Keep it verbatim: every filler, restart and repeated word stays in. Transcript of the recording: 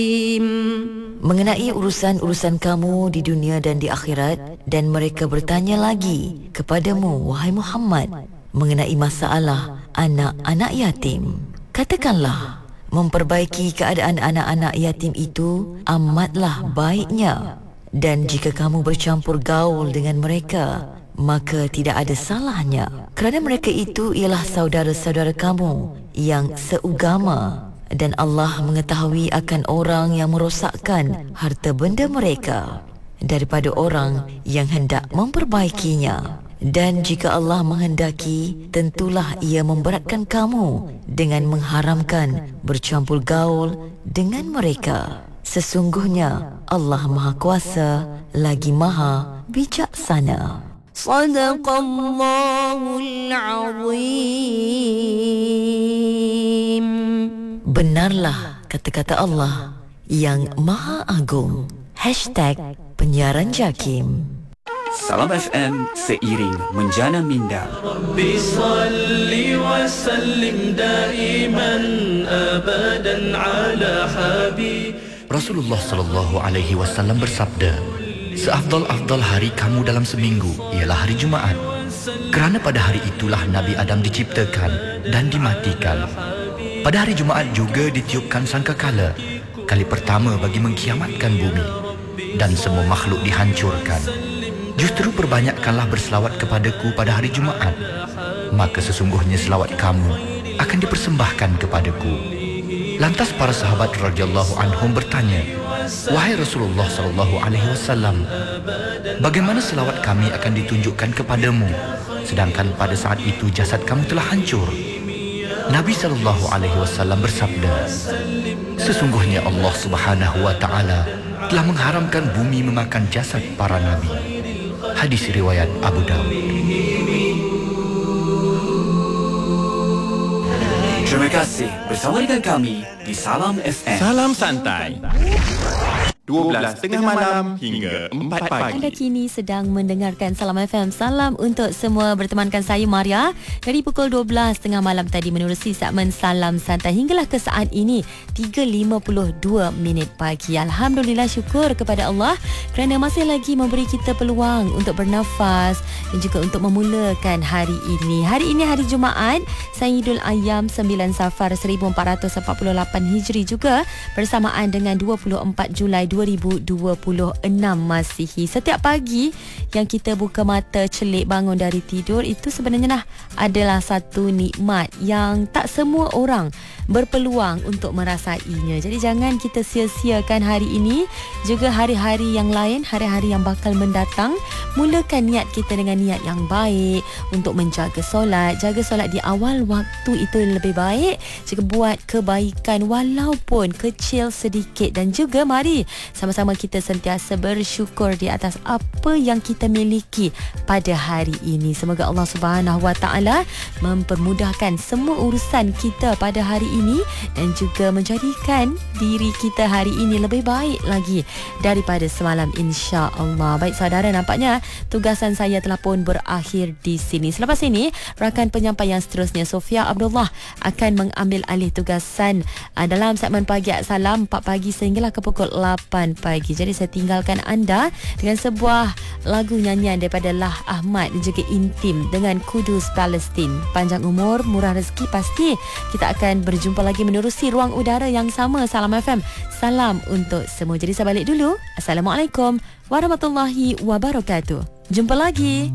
mengenai urusan-urusan kamu di dunia dan di akhirat, dan mereka bertanya lagi kepadamu, wahai Muhammad, mengenai masalah anak-anak yatim. Katakanlah, memperbaiki keadaan anak-anak yatim itu amatlah baiknya, dan jika kamu bercampur gaul dengan mereka, maka tidak ada salahnya, kerana mereka itu ialah saudara-saudara kamu yang seugama. Dan Allah mengetahui akan orang yang merosakkan harta benda mereka daripada orang yang hendak memperbaikinya. Dan jika Allah menghendaki, tentulah Ia memberatkan kamu dengan mengharamkan bercampur gaul dengan mereka. Sesungguhnya Allah Maha Kuasa lagi Maha Bijaksana. Sadaqallahul Azim. Benarlah kata-kata Allah yang Maha Agung. Hashtag Penyiaran Jakim. Salam F M, seiring menjana minda. Rabbi salli wa sallim daiman abadan ala habib. Rasulullah sallallahu alaihi wasallam bersabda, seafdal-afdal hari kamu dalam seminggu ialah hari Jumaat. Kerana pada hari itulah Nabi Adam diciptakan dan dimatikan. Pada hari Jumaat juga ditiupkan sangkakala, kali pertama bagi mengkiamatkan bumi, dan semua makhluk dihancurkan. Justru perbanyakkanlah berselawat kepadaku pada hari Jumaat, maka sesungguhnya selawat kamu akan dipersembahkan kepadaku. Lantas para sahabat radhiyallahu anhum bertanya, wahai Rasulullah sallallahu alaihi wasallam, bagaimana selawat kami akan ditunjukkan kepadamu, sedangkan pada saat itu jasad kamu telah hancur? Nabi sallallahu alaihi wasallam bersabda, sesungguhnya Allah Subhanahu wa taala telah mengharamkan bumi memakan jasad para nabi. Hadis riwayat Abu Dawud. Terima kasih bersama dengan kami di Salam F M. Salam santai. dua belas tengah malam hingga empat pagi. Anda kini sedang mendengarkan Salam F M. Salam untuk semua, bertemankan saya Maria dari pukul dua belas tengah malam tadi menerusi segmen Salam Santai hinggalah ke saat ini tiga lima puluh dua minit pagi. Alhamdulillah, syukur kepada Allah kerana masih lagi memberi kita peluang untuk bernafas dan juga untuk memulakan hari ini. Hari ini hari Jumaat, Sayyidul Ayyam sembilan Safar seribu empat ratus empat puluh lapan Hijri, juga bersamaan dengan dua puluh empat Julai dua ribu dua puluh enam Masihi. Setiap pagi yang kita buka mata, celik bangun dari tidur, itu sebenarnya lah adalah satu nikmat yang tak semua orang berpeluang untuk merasainya. Jadi jangan kita sia-siakan hari ini, juga hari-hari yang lain, hari-hari yang bakal mendatang. Mulakan niat kita dengan niat yang baik untuk menjaga solat. Jaga solat di awal waktu itu lebih baik. Jika buat kebaikan walaupun kecil sedikit, dan juga mari sama-sama kita sentiasa bersyukur di atas apa yang kita miliki pada hari ini. Semoga Allah Subhanahu Wa Taala mempermudahkan semua urusan kita pada hari ini dan juga menjadikan diri kita hari ini lebih baik lagi daripada semalam, insya-Allah. Baik saudara, nampaknya tugasan saya telah pun berakhir di sini. Selepas ini, rakan penyampai yang seterusnya Sofia Abdullah akan mengambil alih tugasan uh, dalam segmen Pagi Salam empat pagi sehinggalah ke pukul lapan pagi. Jadi saya tinggalkan anda dengan sebuah lagu nyanyian daripada Lah Ahmad dan juga Intim dengan Kudus Palestin. Panjang umur, murah rezeki, pasti kita akan berjumpa lagi menerusi ruang udara yang sama. Salam F M. Salam untuk semua. Jadi saya balik dulu. Assalamualaikum warahmatullahi wabarakatuh. Jumpa lagi.